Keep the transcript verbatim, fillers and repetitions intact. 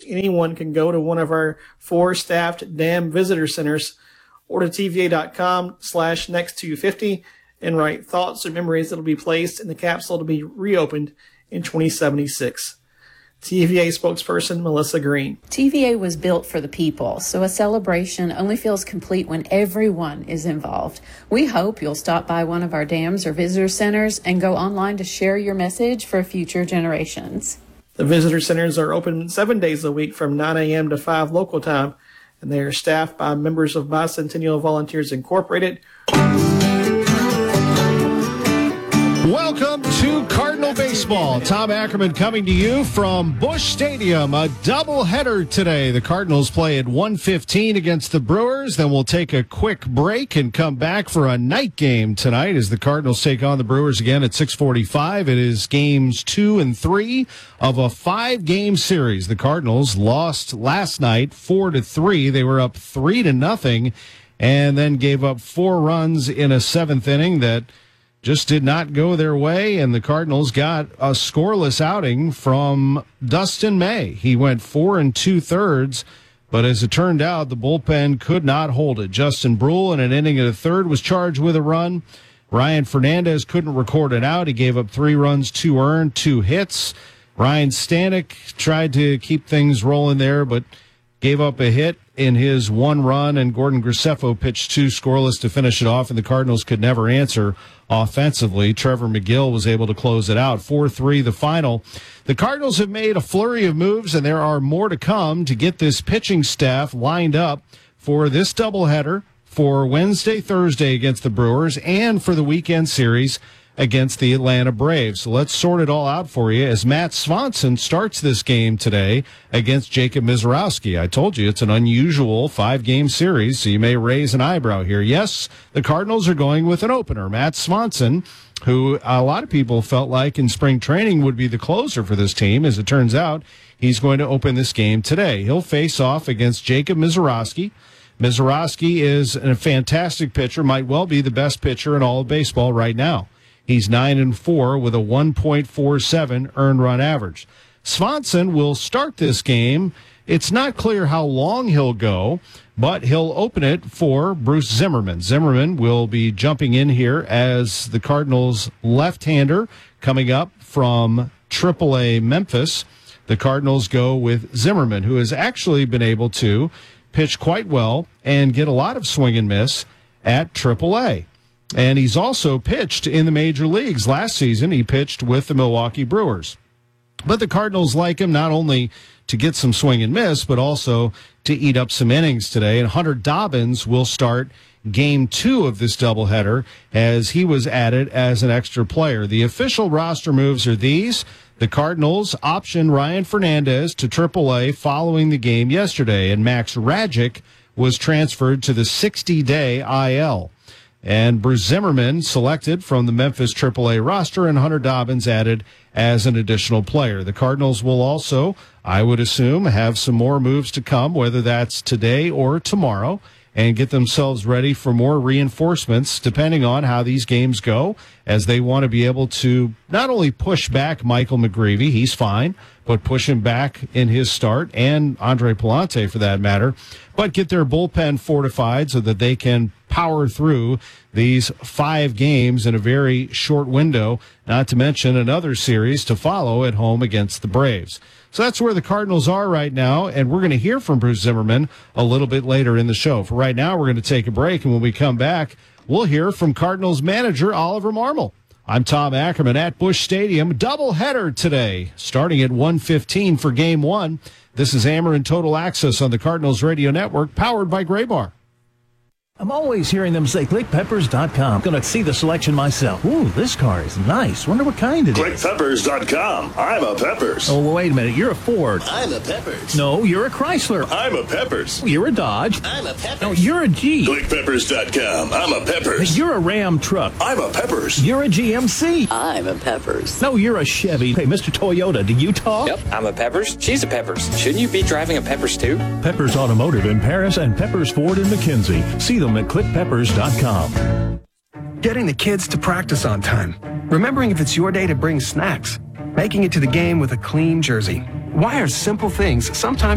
anyone can go to one of our four staffed DAM visitor centers or to tva.com slash next 250 and write thoughts or memories that will be placed in the capsule to be reopened in twenty seventy-six. T V A spokesperson Melissa Green. T V A was built for the people, so a celebration only feels complete when everyone is involved. We hope you'll stop by one of our dams or visitor centers and go online to share your message for future generations. The visitor centers are open seven days a week from nine a.m. to five local time, and they are staffed by members of Bicentennial Volunteers Incorporated. Welcome to Cardinal Baseball. Tom Ackerman coming to you from Busch Stadium. A doubleheader today. The Cardinals play at one fifteen against the Brewers. Then we'll take a quick break and come back for a night game tonight as the Cardinals take on the Brewers again at six forty-five. It is games two and three of a five-game series. The Cardinals lost last night four to three. They were up three to nothing and then gave up four runs in a seventh inning that just did not go their way, and the Cardinals got a scoreless outing from Dustin May. He went four and two-thirds, but as it turned out, the bullpen could not hold it. Justin Brule, in an inning and a third, was charged with a run. Ryan Fernandez couldn't record it out. He gave up three runs, two earned, two hits. Ryan Stanek tried to keep things rolling there, but gave up a hit in his one run, and Gordon Graceffo pitched two scoreless to finish it off, and the Cardinals could never answer offensively. Trevor McGill was able to close it out. four three the final. The Cardinals have made a flurry of moves, and there are more to come to get this pitching staff lined up for this doubleheader for Wednesday, Thursday against the Brewers, and for the weekend series against the Atlanta Braves. So let's sort it all out for you as Matt Swanson starts this game today against Jacob Misiorowski. I told you it's an unusual five-game series, so you may raise an eyebrow here. Yes, the Cardinals are going with an opener. Matt Swanson, who a lot of people felt like in spring training would be the closer for this team. As it turns out, he's going to open this game today. He'll face off against Jacob Misiorowski. Misiorowski is a fantastic pitcher, might well be the best pitcher in all of baseball right now. He's nine and four with a one point four seven earned run average. Swanson will start this game. It's not clear how long he'll go, but he'll open it for Bruce Zimmerman. Zimmerman will be jumping in here as the Cardinals' left-hander coming up from triple A Memphis. The Cardinals go with Zimmerman, who has actually been able to pitch quite well and get a lot of swing and miss at triple A. And he's also pitched in the major leagues. Last season, he pitched with the Milwaukee Brewers. But the Cardinals like him not only to get some swing and miss, but also to eat up some innings today. And Hunter Dobbins will start game two of this doubleheader as he was added as an extra player. The official roster moves are these. The Cardinals optioned Ryan Fernandez to triple A following the game yesterday, and Max Radjic was transferred to the sixty-day I L. And Bruce Zimmerman selected from the Memphis triple A roster, and Hunter Dobbins added as an additional player. The Cardinals will also, I would assume, have some more moves to come, whether that's today or tomorrow, and get themselves ready for more reinforcements depending on how these games go, as they want to be able to not only push back Michael McGreevy, he's fine, but push him back in his start, and Andre Palante for that matter, but get their bullpen fortified so that they can power through these five games in a very short window, not to mention another series to follow at home against the Braves. So that's where the Cardinals are right now, and we're going to hear from Bruce Zimmerman a little bit later in the show. For right now, we're going to take a break, and when we come back, we'll hear from Cardinals manager Oliver Marmol. I'm Tom Ackerman at Busch Stadium. Doubleheader today, starting at one fifteen for Game one. This is Ameren Total Access on the Cardinals Radio Network, powered by Graybar. I'm always hearing them say click peppers dot com. Gonna see the selection myself. Ooh, this car is nice. Wonder what kind it click is. click peppers dot com. I'm a Peppers. Oh, well, wait a minute. You're a Ford. I'm a Peppers. No, you're a Chrysler. I'm a Peppers. You're a Dodge. I'm a Peppers. No, you're a Jeep. click peppers dot com. I'm a Peppers. You're a Ram truck. I'm a Peppers. You're a G M C. I'm a Peppers. No, you're a Chevy. Hey, Mister Toyota, do you talk? Yep, I'm a Peppers. She's a Peppers. Shouldn't you be driving a Peppers too? Peppers Automotive in Paris and Peppers Ford in McKinsey. See them at click peppers dot com. Getting the kids to practice on time. Remembering if it's your day to bring snacks. Making it to the game with a clean jersey. Why are simple things sometimes